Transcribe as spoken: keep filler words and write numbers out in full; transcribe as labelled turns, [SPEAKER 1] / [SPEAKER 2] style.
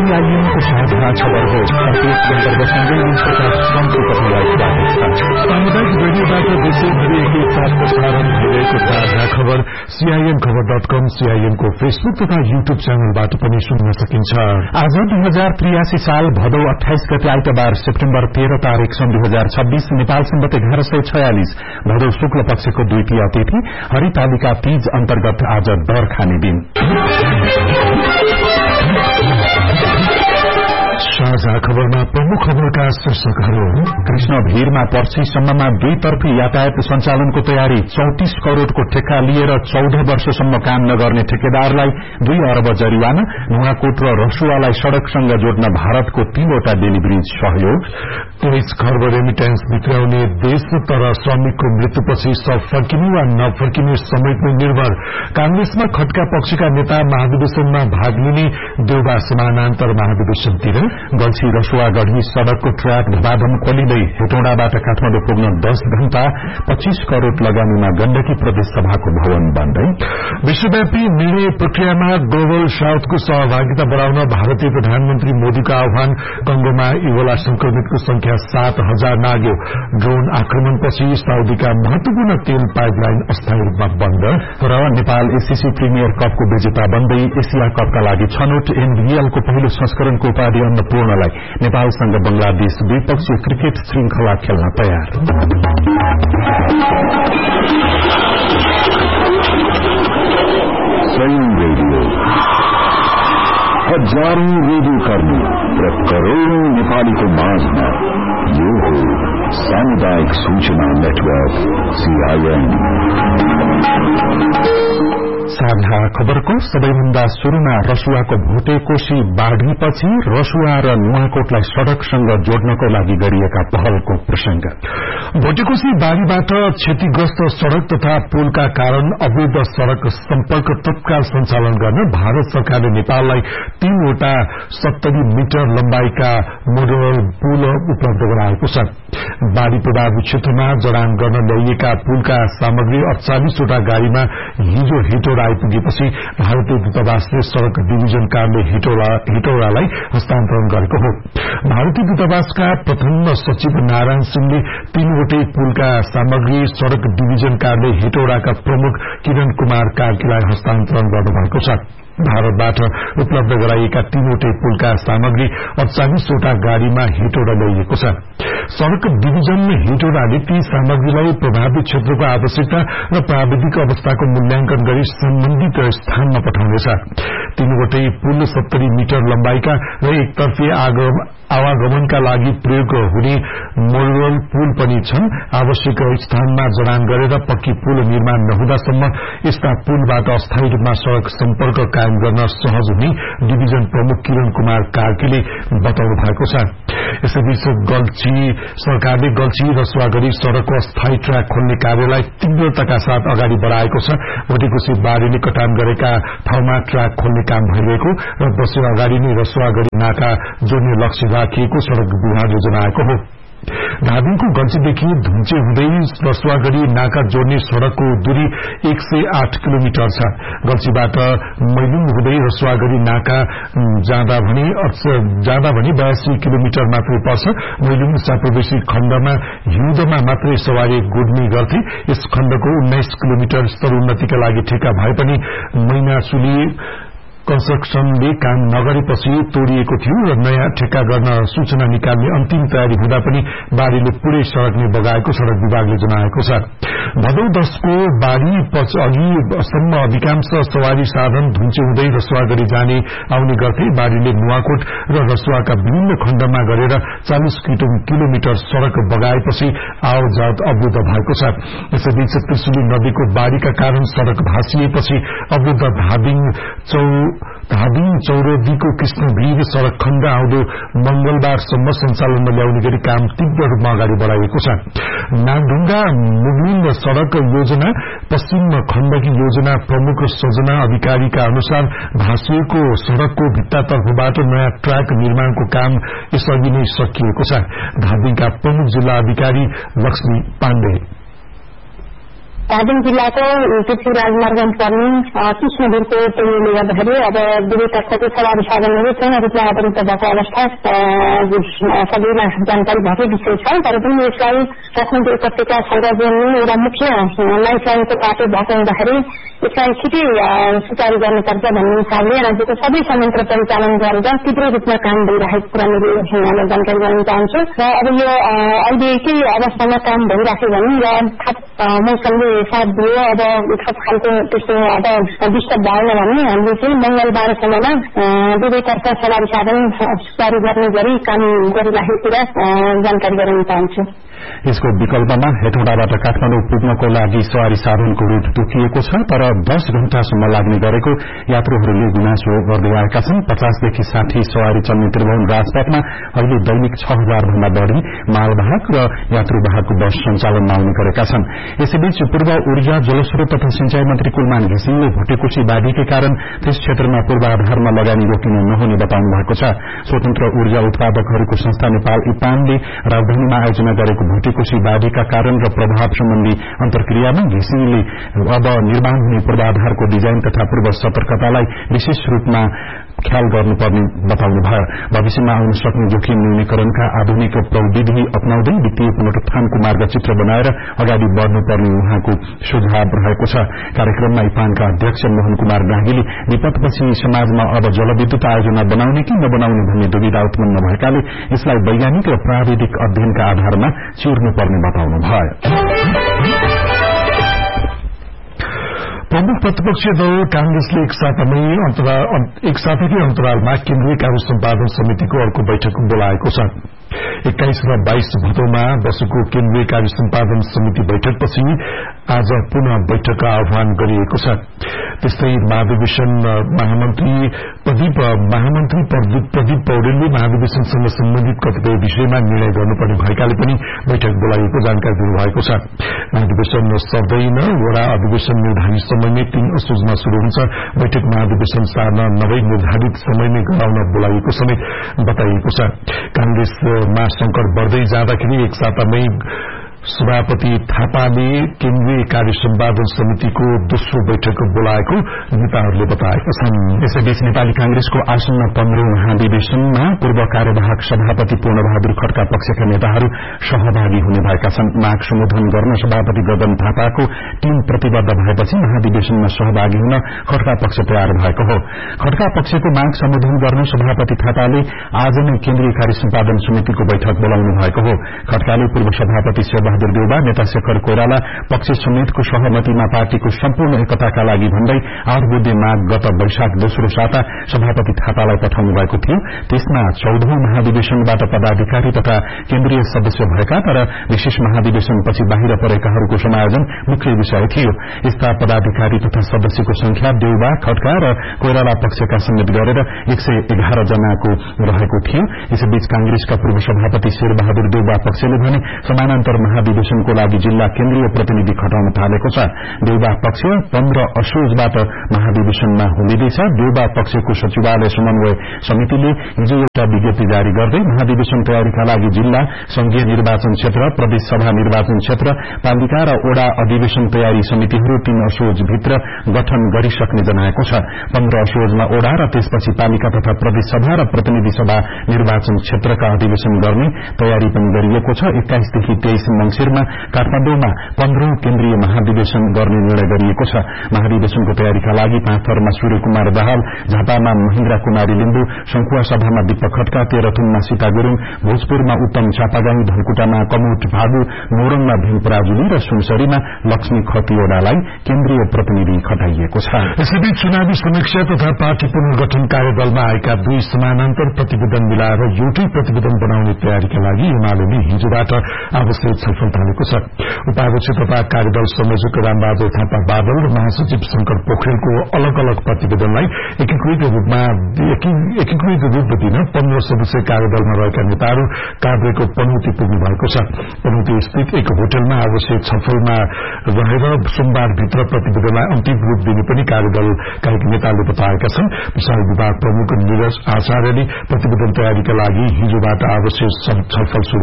[SPEAKER 1] सीआईएनको साझा खबर हो। प्रत्येक गन्तव्यसँगै प्रकाश सन्तो तपाईँलाई स्वागत छ। सामुदायिक रेडियोबाट देशैभरि एकैसाथ प्रसारण भइरहेको साझा खबर सीआईएन खबर डट कम, सीआईएनको फेसबुक तथा यूट्यूब च्यानलबाट पनि सुन्न सकिन्छ। आज दुई हजार त्रियासी साल भदौ अठाइस गते आइतबार सेप्टेम्बर तेह्र तारीक सन् दुई हजार छब्बीस नेपाल सम्बत एघार सय छयालिस भदौ शुक्ल पक्षको द्वितीय तिथि हरितालिका तीज अन्तर्गत आज दर खाने दिन। साझा खबरमा प्रमुख खबरका शीर्षकहरू। कृष्ण भीरमा पर्सीसम्ममा दुईतर्फी यातायात सञ्चालनको तयारी। चौतिस करोड़को ठेक्का लिएर चौध वर्षसम्म काम नगर्ने ठेकेदारलाई दुई अरब जरिवाना। नुवाकोट र रसुवालाई सड़कसँग जोड्न भारतको तीनवटा डेलिभरिज सहयोग। तेइस खर्ब रेमिटेन्स भित्राउने देश तर श्रमिकको मृत्युपछि सब फर्किने वा नफर्किने समयमै निर्भर। कांग्रेसमा खटका पक्षका नेता महाधिवेशनमा भाग लिने। देउबा समानान्तर महाधिवेशनतिर। गल्छी रसुवा गढ़ी सड़कको ट्र्याक धमाधम खोलिँदै हेटौडाबाट काठमाडौँ पुग्न दस घण्टा। पच्चीस करोड़ लगानीमा गण्डकी प्रदेश सभाको भवन बन्दै। विश्वव्यापी निर्णय प्रक्रियामा ग्लोबल साउथको सहभागिता बढ़ाउन भारतीय प्रधानमन्त्री मोदीको आह्वान। कंगोमा इबोला संक्रमितको संख्या सात हजार नाग्यो। ड्रोन आक्रमणपछि साउदीका महत्वपूर्ण तेल पाइपलाइन अस्थायी रूपमा बन्द। र नेपाल एससीसी प्रिमियर कपको विजेता बन्दै एशिया कपका लागि छनौट। एनबीएलको पहिलो संस्करणको उपाधि अन्नपूर्णलाई नेपालसँग बंगलादेश द्विपक्षीय क्रिकेट श्रृंखला खेल्न तयार।
[SPEAKER 2] रेडियो हजारौं रेडियो कर्मी र करोड़ौं नेपालीको माझमा यो हो सामुदायिक सूचना नेटवर्क सीआईएन।
[SPEAKER 1] साझा खबरको सबैभन्दा शुरूमा रसुवाको भोटेकोशी बाढ़ीपछि रसुवा र नुवाकोटलाई सड़कसँग जोड्नको लागि गरिएका पहलको प्रसंग। भोटेकोशी बाढ़ीबाट क्षतिग्रस्त सड़क तथा पुलका कारण अवैध सड़क सम्पर्क तत्काल सञ्चालन गर्न भारत सरकारले नेपाललाई तीनवटा सत्तरी मिटर लम्बाईका मोडल पुल उपलब्ध गराएको छ। बाढ़ी प्रभावित क्षेत्रमा जडान गर्न ल्याइएका पुलका सामग्री अड़चालीसवटा गाड़ीमा हिजो हेटौडा आइपुगेपछि भारतीय दूतावासले सड़क डिभिजन कार्यालय हेटौडालाई हस्तान्तरण गरेको हो। भारतीय दूतावासका प्रथम सचिव नारायण सिंहले तीनवटै पुलका सामग्री सड़क डिभिजन कार्यालय हेटौडाका प्रमुख किरण कुमार कार्कीलाई हस्तान्तरण गर्नुभएको छ। भारतबाट उपलब्ध गराइएका तीनवटै पुलका सामग्री अड़चालीसवटा गाड़ीमा हेटौडा ल्याइएको छ। सड़क डिभिजन हेटौडाले ती सामग्रीलाई प्रभावित क्षेत्रको आवश्यकता र प्राविधिक अवस्थाको मूल्याङ्कन गरी सम्बन्धित स्थानमा पठाउनेछ। तीनवटै पुल सत्तरी मिटर लम्बाईका र एकतर्फी आवागमनका लागि प्रयोग हुने मोडल पुल पनि छन्। आवश्यक स्थानमा जडान गरेर पक्की पुल निर्माण नहुँदासम्म यस्ता पुलबाट अस्थायी रूपमा सड़क सम्पर्क कायम गर्न सहज हुने डिभिजन प्रमुख किरण कुमार कार्कीले बताउनु भएको छ। यसैबीच गल्छी सरकारले गल्छी रसुवा गरी सड़कको अस्थायी ट्र्याक खोल्ने कार्यलाई तीव्रताका साथ अगाडि बढ़ाएको छ। भोटेकोशी बाढ़ीले कटान गरेका ठाउँमा ट्र्याक खोल्ने काम भइरहेको र वर्ष अगाडि नै रसुवा गरी नाका जोड्ने लक्ष्य राखिएको सड़क विभागले जनाएको हो। धादिङको गल्छीदेखि धुम्चे हुँदै रसुवा गरी नाका जोड्ने सड़कको दूरी एक सय आठ किलोमिटर छ। गल्छीबाट मैलुङ हुँदै रसुवा गरी नाका जाँदा भने जाँदा भने बयासी किलोमिटर मात्रै पर्छ। मैलुङ साप्रवेशी खण्डमा हिउँदमा मात्रै सवारी गुड्ने गर्थे। यस खण्डको उन्नाइस किलोमिटर स्तर उन्नतिका लागि ठेक्का भए पनि मैनासुली कन्स्ट्रक्सनले काम नगरेपछि तोडिएको थियो र नयाँ ठेक्का गर्न सूचना निकाल्ने अन्तिम तयारी हुँदा पनि बाढ़ीले पूरै सड़क नै बगाएको सड़क विभागले जनाएको छ। भदौ दशको बाढ़ी अघिसम्म अधिकांश सवारी साधन धुम्चे हुँदै रसुवा गरी जाने आउने गर्थे। बाढ़ीले नुवाकोट र रसुवाका विभिन्न खण्डमा गरेर चालीस किलोमिटर सड़क बगाएपछि आवजात अवरुद्ध भएको छ। यसैबीच त्रिशुली नदीको बाढ़ीका कारण सड़क भाँसिएपछि अवरुद्ध धादिङ चौ धादिङ चौरदीको कृष्णवीर सड़क खण्ड आउँदो मंगलबारसम्म सञ्चालनमा ल्याउने गरी काम तीव्र रूपमा अगाडि बढ़ाइएको छ। नागढुङ्गा मुगलिन सड़क योजना पश्चिम खण्डकी योजना प्रमुख सजना अधिकारीका अनुसार भाँसिएको सड़कको भित्तातर्फबाट नयाँ ट्र्याक निर्माणको काम यसअघि नै सकिएको छ। धादिङका प्रमुख जिल्ला अधिकारी लक्ष्मी पाण्डे
[SPEAKER 3] धादिङ जिल्लाको पृथ्वी राजमार्गमा पर्ने तीस नदीको टोलीले गर्दाखेरि अब दुवै तर्फको सवारी साधनहरू पूर्ण रूपमा अवरुद्ध भएको अवस्था सबैलाई जानकारी भएको विषय छ। तर पनि यसलाई काठमाडौँ उपत्यकासँग जोड्ने एउटा मुख्य लाइफलाइनको बाटो भएको हुँदाखेरि यसलाई छिटै सुचारू गर्नुपर्छ भन्ने हिसाबले राज्यको सबै संयन्त्र परिचालन गरेर तीव्र रूपमा काम भइरहेको कुरा मैले यहाँलाई जानकारी गराउन चाहन्छु। र अब यो अहिलेकै अवस्थामा काम भइराख्यो भने र थप मौसमले साथ दियो अब थप खालको त्यस्तो अब डिस्टर्ब भएन भने हामीले चाहिँ मंगलबारसम्ममा दुवैतर्फ सवारी साधन सुचारू गर्ने गरी काम गरिराखेको कुरा जानकारी गराउन चाहन्छु।
[SPEAKER 1] यसको विकल्पमा हेटौडाबाट काठमाडौँ पुग्नको लागि सवारी साधनको रूट तोकिएको छ, तर दस घण्टासम्म लाग्ने गरेको यात्रुहरूले गुनासो गर्दै आएका छन्। पचासदेखि साठी सवारी चल्ने त्रिभुवन राजपथमा अहिले दैनिक छ हजार भन्दा बढ़ी मालवाहक र यात्रुवाहक बस सञ्चालनमा आउने गरेका छन्। यसैबीच पूर्व ऊर्जा जलस्रोत तथा सिंचाई मन्त्री कुलमान घिसिङले भोटेकोशी बाढ़ीकै कारण त्यस क्षेत्रमा पूर्वाधारमा लगानी रोकिन नहुने बताउनु भएको छ। स्वतन्त्र ऊर्जा उत्पादकहरूको संस्था नेपाल इपानले राजधानीमा आयोजना गरेको भोटेकोशी बाढ़ीका कारण र प्रभाव सम्बन्धी अन्तर्क्रियामा घिसिङले अब निर्माण हुने पूर्वाधारको डिजाइन तथा पूर्व सतर्कतालाई विशेष रूपमा ख्याल गर्नुपर्ने बताउनु भयो। भविष्यमा आउन सक्ने जोखिम न्यूनीकरणका आधुनिक प्रविधि अपनाउँदै वित्तीय पुनरुत्थानको मार्गचित्र बनाएर अगाडि बढ़नुपर्ने उहाँको सुझाव रहेको छ। कार्यक्रममा इपानका अध्यक्ष मोहन कुमार गांधीले विपदपछि समाजमा अब जलविद्युत आयोजना बनाउने कि नबनाउने भन्ने दुविधा उत्पन्न भएकाले यसलाई वैज्ञानिक र प्राविधिक अध्ययनका आधारमा चिर्नुपर्ने बताउनु भयो।
[SPEAKER 4] प्रमुख प्रतिपक्षी दल कांग्रेसले एक सातामै एक साताकै अन्तरालमा केन्द्रीय कार्य सम्पादन समितिको अर्को बैठक बोलाएको छ। एक्काइस र बाइस भदौमा बसेको केन्द्रीय कार्य सम्पादन समिति बैठकपछि आज पुनः बैठक आह्वान गरिएको छ। त्यस्तै महाधिवेशन महामन्त्री प्रदीप महामन्त्री प्रदीप पौडेलले महाधिवेशनसँग सम्बन्धित कतिपय विषयमा निर्णय गर्नुपर्ने भएकाले पनि बैठक बोलाइएको जानकारी दिनुभएको छ। महाधिवेशन सर्दैन, वडा अधिवेशन निर्धारित समयमै तीन असोजमा शुरू हुन्छ। बैठक महाधिवेशन सार्न नभई निर्धारित समयमै गराउन बोलाइएको समेत बताइएको छ। कांग्रेसमा संकट बढ़दै जाँदाखेरि एक सातामै सभापति थापाले केन्द्रीय कार्य सम्पादन समितिको दोस्रो बैठक बोलाएको नेताहरूले बताएका छन्।
[SPEAKER 1] यसैबीच नेपाली कांग्रेसको आसन्न पन्ध्रौं महाधिवेशनमा पूर्व कार्यवाहक सभापति पूर्णबहादुर खड्का पक्षका नेताहरू सहभागी हुने भएका छन्। माग सम्बोधन गर्न सभापति गगन थापाको टीम प्रतिबद्ध भएपछि महाधिवेशनमा सहभागी हुन खड्का पक्ष तयार भएको हो। खड्का पक्षको माग सम्बोधन गर्न सभापति थापाले आज नै केन्द्रीय कार्य सम्पादन समितिको बैठक बोलाउनु भएको हो। खड्काले पूर्व सभापति बहादुर देउबा, नेता शेखर कोइराला पक्ष समेतको सहमतिमा पार्टीको सम्पूर्ण एकताका लागि भन्दै आठ बुद्धे माग गत वैशाख दोस्रो साता सभापति थापालाई पठाउनु भएको थियो। त्यसमा चौधौं महाधिवेशनबाट पदाधिकारी तथा केन्द्रीय सदस्य भएका तर विशेष महाधिवेशनपछि बाहिर परेकाहरूको समायोजन मुख्य विषय थियो। यस्ता पदाधिकारी तथा सदस्यको संख्या देउबा, खड्का र कोइराला पक्षका समेत गरेर एक सय एघार जनाको रहेको थियो। यसैबीच कांग्रेसका पूर्व सभापति शेरबहादुर देउबा पक्षले भने समानान्तर महाधिवेशनको लागि जिल्ला केन्द्रीय प्रतिनिधि खटाउन थालेको छ। देउबा पक्ष पन्ध्र असोजबाट महाधिवेशनमा हुँदैछ। देउबा पक्षको सचिवालय समन्वय समितिले हिजो एउटा विज्ञप्ति जारी गर्दै महाधिवेशन तयारीका लागि जिल्ला, संघीय निर्वाचन क्षेत्र, प्रदेश सभा निर्वाचन क्षेत्र, पालिका र ओडा अधिवेशन तयारी समितिहरू तीन असोज भित्र गठन गरिसक्ने जनाएको छ। पन्ध्र असोजमा ओडा र त्यसपछि पालिका तथा प्रदेश सभा र प्रतिनिधि सभा निर्वाचन क्षेत्रका अधिवेशन गर्ने तयारी पनि गरिएको छ। एक्काइसदेखि तेइस मंसिरमा काठमाडौँमा पन्ध्रौं केन्द्रीय महाधिवेशन गर्ने निर्णय गरिएको छ। महाधिवेशनको तयारीका लागि पाँचथरमा सूर्य कुमार दाहाल, झापामा महेन्द्र कुमारी लिम्बू, शंखुवा सभामा दीपक खड्का, तेह्रथुममा सीता गुरूङ, भोजपुरमा उत्तम चापागाई, धनकुटामा कमोट भागु, मोरङमा भीम पराजुली र सुनसरीमा लक्ष्मी खतिवड़ालाई केन्द्रीय प्रतिनिधि खटाइएको छ।
[SPEAKER 4] यसैबीच चुनावी समीक्षा तथा पार्टी पुनर्गठन कार्यदलमा आएका दुई समानान्तर प्रतिवेदन मिलाएर एउटै प्रतिवेदन बनाउने तयारीका लागि एमाले हिजोबाट आवश्यक छलफल थालेको छ। उपाध्यक्ष तथा कार्यदल संयोजक रामबहादुर थापा बादल र महासचिव शंकर पोखरेलको अलग अलग प्रतिवेदनलाई एकीकृत रूपमा एकीकृत रूप दिन पन्ध्र सदस्यीय कार्यदलमा रहेका नेताहरू काभ्रेको पनौती पुग्नु भएको छ। पनौती स्थित एक होटलमा आवश्यक छलफलमा रहेर सोमबारभित्र प्रतिवेदनलाई अन्तिम रूप दिने पनि कार्यदलका नेताले बताएका छन्। विशाल विभाग प्रमुख नीरज आचार्यले प्रतिवेदन तयारीका लागि हिजोबाट आवश्यक छलफल शुरू